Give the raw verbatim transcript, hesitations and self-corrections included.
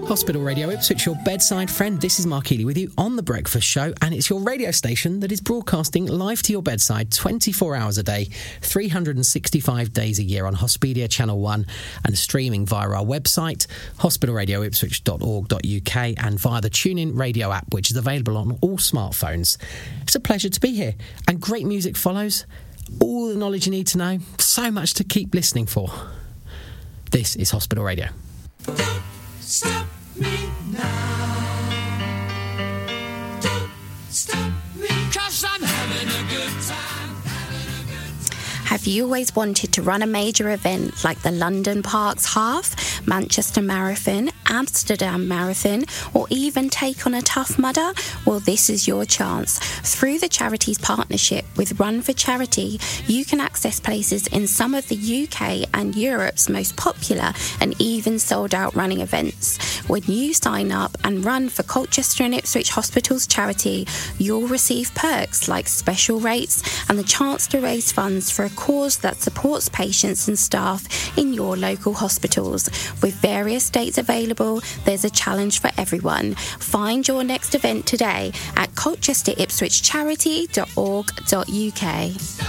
Hospital Radio Ipswich, your bedside friend. This is Mark Healy with you on The Breakfast Show, and it's your radio station that is broadcasting live to your bedside twenty-four hours a day, three hundred sixty-five days a year on Hospedia Channel one and streaming via our website, hospital radio ipswich dot org dot uk, and via the TuneIn Radio app, which is available on all smartphones. It's a pleasure to be here, and great music follows. All the knowledge you need to know, so much to keep listening for. This is Hospital Radio. Don't stop me now. Don't stop me, 'cause I'm having a good time. Have you always wanted to run a major event like the London Parks Half, Manchester Marathon, Amsterdam Marathon, or even take on a Tough Mudder? Well, this is your chance. Through the charities partnership with Run for Charity, you can access places in some of the U K and Europe's most popular and even sold out running events. When you sign up and run for Colchester and Ipswich Hospitals charity, you'll receive perks like special rates and the chance to raise funds for a cause that supports patients and staff in your local hospitals. With various dates available, there's a challenge for everyone. Find your next event today at colchester ipswich charity dot org dot uk.